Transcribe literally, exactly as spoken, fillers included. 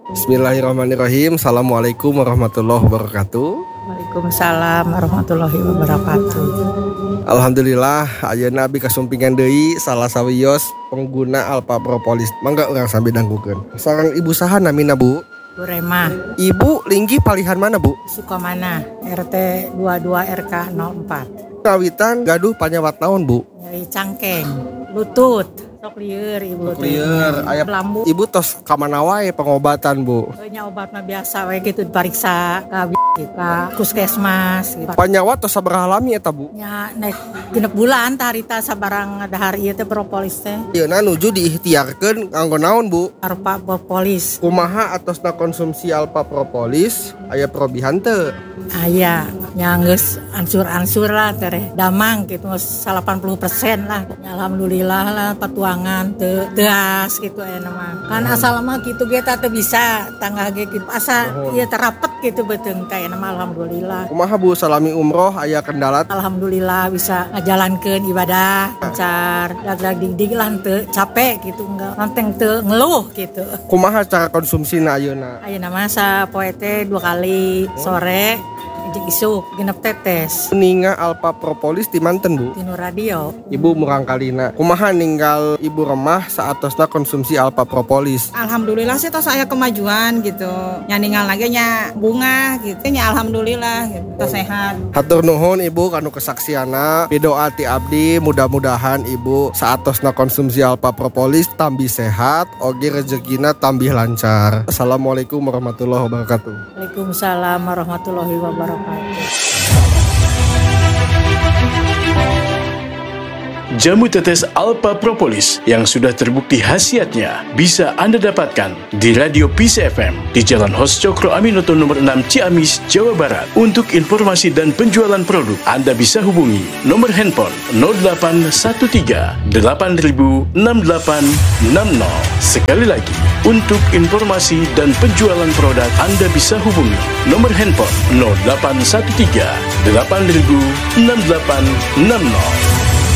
Bismillahirrahmanirrahim. Assalamualaikum warahmatullahi wabarakatuh. Waalaikumsalam warahmatullahi wabarakatuh. Alhamdulillah, ayeuna abi kasumpingan deui salah sawios pengguna Alpha Propolis. Mangga urang sambil danggukeun. Sareng ibu saha namina, Bu? Bu Rema. Ibu linggih palihan mana, Bu? Sukamana, R T dua puluh dua R K nol empat. Kawitan gaduh panyawat naon, Bu? Nyeri cangkeng, lutut, sok lieur ibu teh. Lieur, aya lambu. Ibu tos ka mana wae pengobatan, Bu? Heuh nya obat mah biasa we kitu dipariksa ka ka puskesmas gitu. Panyawat tos sabaraha lami eta, Bu? Nya naik genep bulan tah harita sabarang dahar ieu teh propolis teh. Ayeuna nuju diikhtiarkeun kanggo naon, Bu? Alpha Propolis. Kumaha atosna konsumsi Alpha Propolis aya perobihan teu? Aya nya geus ansur-ansur lah teh damang gitu delapan puluh persen lah. Ya, alhamdulillah lah patuangan teu teas gitu aya mah. Kan asal mah kitu ge teh bisa tangga ge kitu asa ieu teh rapet gitu beuteung teh mah alhamdulillah. Kumaha Bu salami umroh aya kendala? Alhamdulillah bisa ngajalankeun ibadah lancar, dag-dag dig-dig lah teu capek gitu enggak nanteng teu ngeluh gitu. Kumaha cara konsumsina ayeuna? Ayeuna mah sapoe teh dua kali sore jeung isuk genep tetes. Ninga Alpha Propolis di manten, Bu? Tinu radio. Ibu murang kalina. Kumaha ninggal Ibu Remah saatosna konsumsi Alpha Propolis? Alhamdulillah sih tos aya kemajuan gitu. Nya ninggal lagi nya bunga gitu. Nya alhamdulillah gitu. Tos sehat. Hatur nuhun Ibu kanu kesaksiana. Pidoa ti abdi mudah-mudahan Ibu saatosna konsumsi Alpha Propolis tambi sehat, oge rezekina tambih lancar. Assalamualaikum warahmatullahi wabarakatuh. Waalaikumsalam warahmatullahi wabarakatuh. Jamu tetes Alpha Propolis yang sudah terbukti khasiatnya bisa Anda dapatkan di Radio Peace F M di Jalan Hos Cokro Aminoto nomor enam Ciamis, Jawa Barat. Untuk informasi dan penjualan produk, Anda bisa hubungi nomor handphone nol delapan satu tiga delapan nol enam delapan enam nol. Sekali lagi, untuk informasi dan penjualan produk, Anda bisa hubungi nomor handphone nol delapan satu tiga delapan nol enam delapan enam nol.